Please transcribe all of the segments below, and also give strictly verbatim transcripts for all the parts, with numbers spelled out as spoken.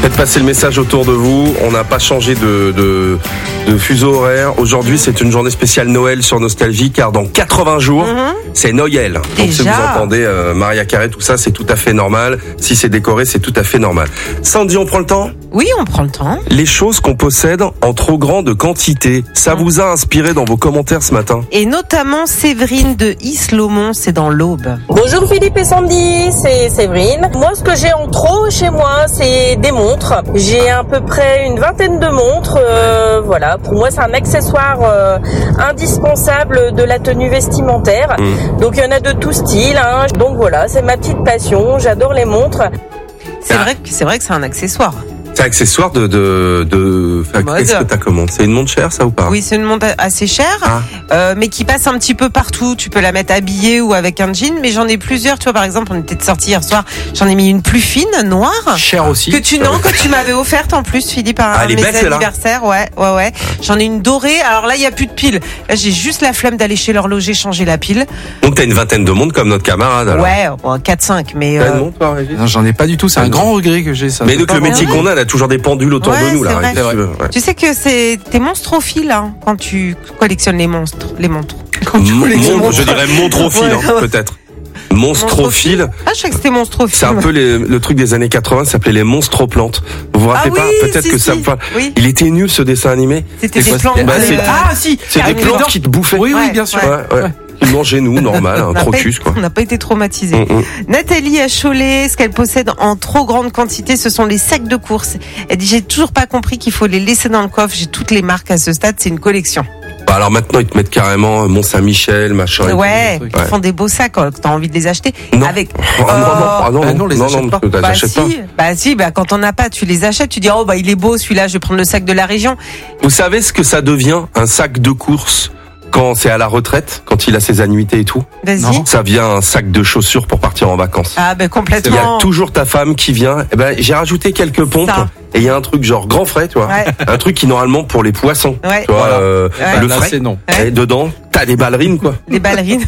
Faites passer le message autour de vous. On n'a pas changé de, de, de fuseau horaire. Aujourd'hui, c'est une journée spéciale Noël sur Nostalgie, car dans quatre-vingts jours, mm-hmm. c'est Noël. Donc Déjà si vous entendez euh, Mariah Carey, tout ça, c'est tout à fait normal. Si c'est décoré, c'est tout à fait normal. Sandy, on prend le temps ? Oui, on prend le temps. Les choses qu'on possède en trop grande quantité, ça vous a inspiré dans vos commentaires ce matin ? Et notamment Séverine de Isle-Lomont, c'est dans l'Aube. Bonjour Philippe et Sandy, c'est Séverine. Moi, ce que j'ai en trop chez moi, c'est des montres. J'ai à peu près une vingtaine de montres. Euh, voilà, pour moi, c'est un accessoire euh, indispensable de la tenue vestimentaire. Mmh. Donc, il y en a de tout style. Hein. Donc voilà, c'est ma petite passion. J'adore les montres. C'est ah. vrai que c'est vrai que c'est un accessoire. C'est un accessoire de de de. Enfin, qu'est-ce que t'as commandé ? C'est une montre chère, ça ou pas ? Oui, c'est une montre assez chère, ah. euh, mais qui passe un petit peu partout. Tu peux la mettre habillée ou avec un jean, mais j'en ai plusieurs. Tu vois, par exemple, on était sortis hier soir. J'en ai mis une plus fine, noire. Chère aussi. Que tu non, que tu m'avais offerte en plus, Philippe, à ah, mes anniversaires. Ouais, ouais, ouais. J'en ai une dorée. Alors là, il y a plus de pile. Là, j'ai juste la flemme d'aller chez l'horloger changer la pile. Donc t'as une vingtaine de montres comme notre camarade. Alors. Ouais, bon, quatre cinq, mais. T'as euh... une montre, toi, Régis ? Non, j'en ai pas du tout. C'est un grand regret que j'ai ça. Mais donc le métier qu'on a, on a toujours des pendules autour ouais, de nous là. Ouais. Ouais. Tu sais que c'est t'es monstrophiles hein, quand tu collectionnes les monstres, les montres. Quand tu collectionnes Mon, je dirais montrophile ouais. hein, peut-être. Monstrophile. Ah, je sais que c'était monstrophile. C'est un peu les, le truc des années quatre-vingts, ça s'appelait les monstroplantes. Vous vous rappelez ah pas oui, peut-être si, que si. ça. Oui. Il était nul ce dessin animé. C'était des plantes. Bah, de... Ah si. C'est des plantes qui te bouffaient. Oui, oui, bien sûr. Ouais, ouais. Mangez-nous, normal, un crocus quoi. On n'a pas été traumatisés. Mm-hmm. Nathalie à Cholet, ce qu'elle possède en trop grande quantité, ce sont les sacs de course. Elle dit j'ai toujours pas compris qu'il faut les laisser dans le coffre. J'ai toutes les marques à ce stade, c'est une collection. Bah alors maintenant ils te mettent carrément Mont-Saint-Michel, machin. Ouais, ils ouais. font des beaux sacs quand t'as envie de les acheter. Non. Avec. Oh, euh... non, non, ah, non, bah non, les non, achète non, pas. Bah, bah, si, pas. bah si, bah quand on n'a pas, tu les achètes. Tu dis oh bah il est beau celui-là, je vais prendre le sac de la région. Vous savez ce que ça devient un sac de course? Quand c'est à la retraite, quand il a ses annuités et tout, Vas-y. ça vient un sac de chaussures pour partir en vacances. Ah ben complètement. Il y a toujours ta femme qui vient. Eh ben j'ai rajouté quelques pompes ça. Et il y a un truc genre grand frais, tu vois, ouais. un truc qui normalement pour les poissons, ouais. tu vois, voilà. euh, ouais. le Là, frais. C'est non. Et dedans, t'as des ballerines quoi. Des ballerines.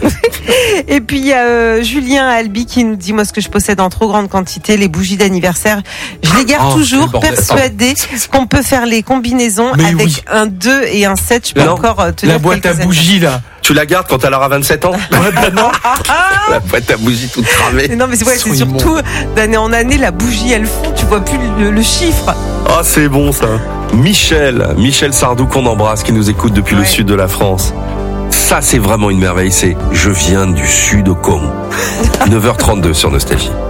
Et puis il y a euh, Julien Albi qui nous dit moi ce que je possède en trop grande quantité, les bougies d'anniversaire. Je les garde oh, toujours, persuadée qu'on peut faire les combinaisons mais avec oui. un deux et un sept. Je peux non. encore euh, tenir la boîte à années. bougies là. Tu la gardes quand elle aura vingt-sept ans. Ouais, bah non. La boîte à bougies toute cramée. Mais non mais c'est, ouais, c'est surtout d'année en année la bougie elle fond, tu vois plus le, le chiffre. Ah oh, c'est bon ça. Michel, Michel Sardou qu'on embrasse, qui nous écoute depuis ouais. le sud de la France. Ça c'est vraiment une merveille, c'est Je viens du sud au Congo. neuf heures trente-deux sur Nostalgie.